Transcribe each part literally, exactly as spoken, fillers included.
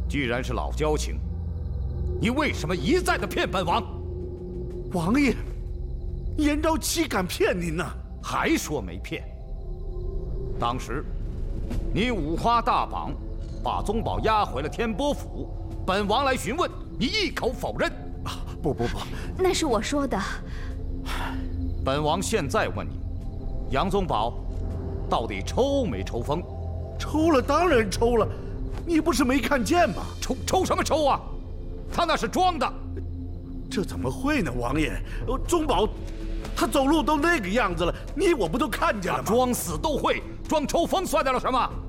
既然是老交情，你为什么一再的骗本王？ 王爷，颜昭岂敢骗您呢？ 还说没骗？当时，你五花大绑，把宗保押回了天波府，本王来询问，你一口否认。 啊，不不不， 那是我说的。 本王现在问你，杨宗保到底抽没抽风？ 抽了，当然抽了，你不是没看见吗？ 抽抽什么抽啊？他那是装的。 这怎么会呢，王爷？呃，宗保，他走路都那个样子了，你我不都看见了吗？ 装死都会，装抽风算得了什么？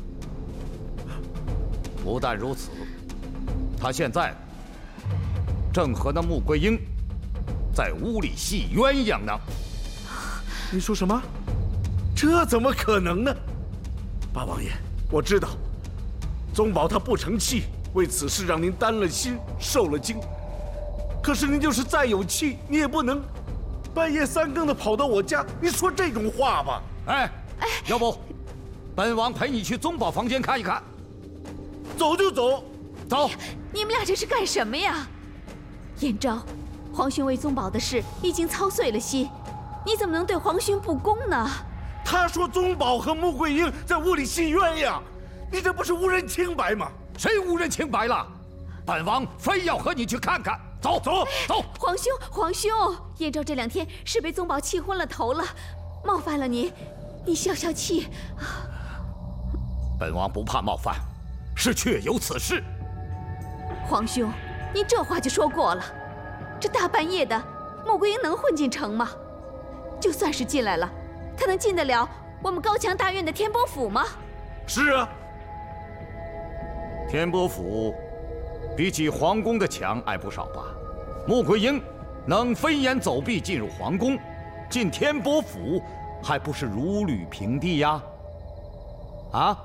不但如此，他现在正和那穆桂英在屋里戏鸳鸯呢。 你说什么？这怎么可能呢？八王爷，我知道，宗保他不成器，为此事让您担了心，受了惊。可是您就是再有气，你也不能半夜三更的跑到我家，你说这种话吧？ 哎哎，要不，本王陪你去宗保房间看一看。 走就走， 走。 你们俩这是干什么呀？颜昭，皇兄为宗保的事已经操碎了心，你怎么能对皇兄不公呢？ 他说宗保和穆桂英在屋里戏鸳鸯，你这不是无人清白吗？ 谁无人清白了？本王非要和你去看看。走走走！ 皇兄，皇兄，颜昭这两天是被宗保气昏了头了，冒犯了您，你消消气。 本王不怕冒犯，是确有此事。 皇兄，您这话就说过了。这大半夜的，穆桂英能混进城吗？就算是进来了，她能进得了我们高墙大院的天波府吗？ 是啊， 天波府比起皇宫的墙矮不少吧？穆桂英能飞檐走壁进入皇宫，进天波府还不是如履平地呀？啊！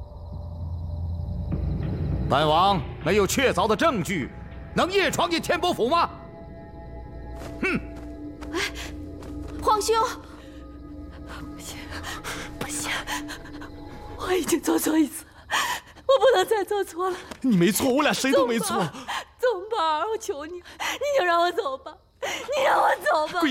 本王没有确凿的证据，能夜闯进天波府吗？哼！ 哎，皇兄， 不行，不行，我已经做错一次了，我不能再做错了。 你没错，我俩谁都没错。 宗保，我求你，你就让我走吧，你让我走吧。